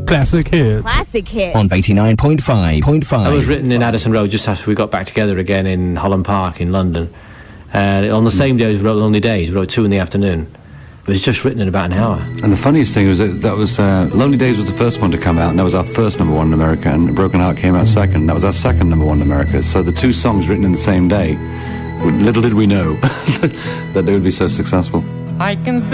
Classic hits. Classic hit. On 89.5. It was written in Addison Road just after we got back together again in Holland Park in London. On the same day as we wrote Lonely Days, we wrote 2 in the afternoon. It was just written in about an hour. And the funniest thing was that was Lonely Days was the first one to come out, and that was our first number one in America, and Broken Heart came out second. That was our second number one in America. So the 2 songs written in the same day, little did we know that they would be so successful. I can